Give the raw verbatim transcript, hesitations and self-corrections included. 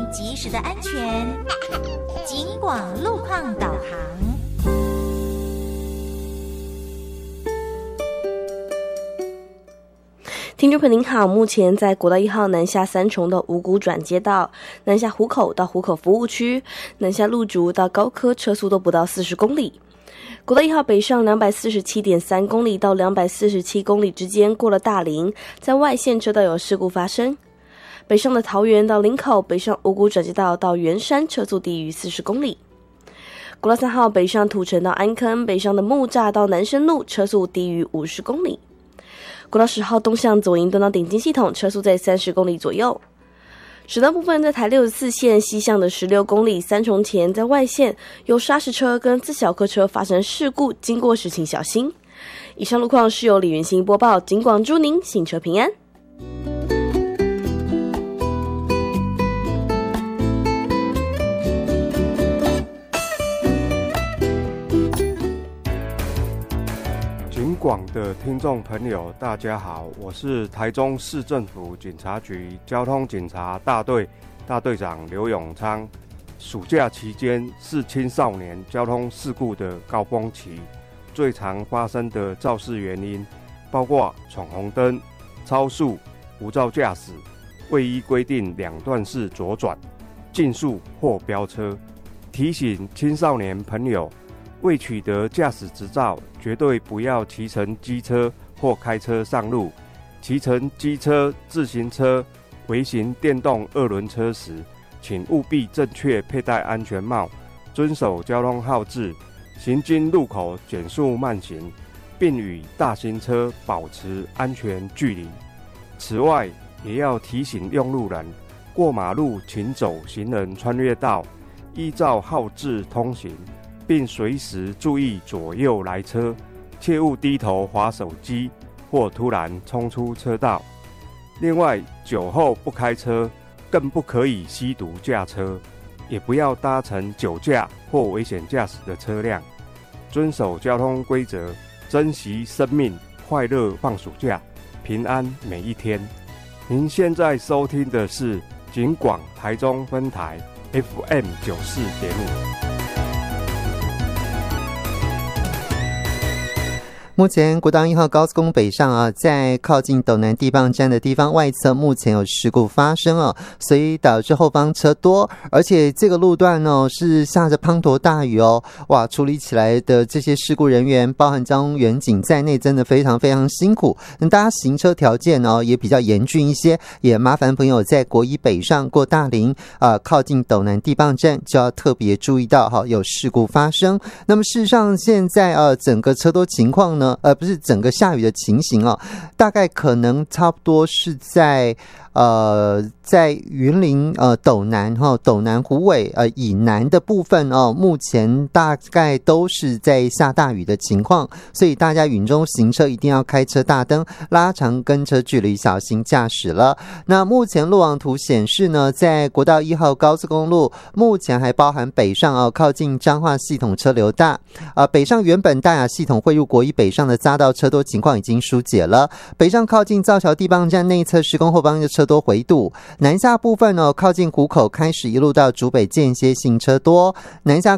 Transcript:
及时的安全。警广路况导航。 听众朋友您好，目前在国道一号南下三重的五股转接道、南下湖口到湖口服务区、南下路竹到高科车速都不到四十公里。国道一号北上两百四十七点三公里到两百四十七公里之间，过了大林，在外线车道有事故发生。北上的桃园到林口，北上五股转接道到圆山车速低于四十公里。国道三号北上土城到安坑，北上的木栅到南深路车速低于五十公里。国道十号东向左营端到顶金系统车速在三十公里左右。省道部分在台六十四线西向的十六公里，三重前在外线有砂石车跟自小客车发生事故，经过时请小心。以上路况是由李元兴播报，警广祝您行车平安。 警广的听众朋友大家好，我是台中市政府警察局交通警察大队大队长刘永昌。暑假期间是青少年交通事故的高峰期，最常发生的肇事原因包括闯红灯、超速、无照驾驶、未依规定两段式左转、竞速或飙车。提醒青少年朋友，未取得驾驶执照，绝对不要骑乘机车或开车上路。骑乘机车、自行车、微型电动二轮车时，请务必正确佩戴安全帽，遵守交通号志，行经路口减速慢行，并与大型车保持安全距离。此外，也要提醒用路人，过马路请走行人穿越道，依照号志通行，并随时注意左右来车，切勿低头滑手机或突然冲出车道。另外，酒后不开车，更不可以吸毒驾车，也不要搭乘酒驾或危险驾驶的车辆。遵守交通规则，珍惜生命，快乐放暑假，平安每一天。您现在收听的是警广台中分台 F M 九十四点五。 目前国道一号高速公路北上啊，在靠近斗南地磅站的地方外侧，目前有事故发生啊，所以导致后方车多，而且这个路段呢、哦、是下着滂沱大雨哦，哇，处理起来的这些事故人员，包含交通员警在内，真的非常非常辛苦。那大家行车条件呢、哦、也比较严峻一些，也麻烦朋友在国一北上过大林啊、呃，靠近斗南地磅站就要特别注意到哈，有事故发生。那么事实上，现在呃整个车多情况呢？呃，不是整个下雨的情形哦，大概可能差不多是在呃，在云林呃斗南哈、哦、斗南虎尾呃以南的部分哦，目前大概都是在下大雨的情况，所以大家雨中行车一定要开车大灯，拉长跟车距离，小心驾驶了。那目前路网图显示呢，在国道一号高速公路，目前还包含北上哦，靠近彰化系统车流大，啊、呃，北上原本大雅系统汇入国一北上的匝道车多情况已经疏解了，北上靠近造桥地磅站内侧施工后方的车多回堵，南下部分呢、哦，靠近湖口开始一路到竹北间歇性车多，南下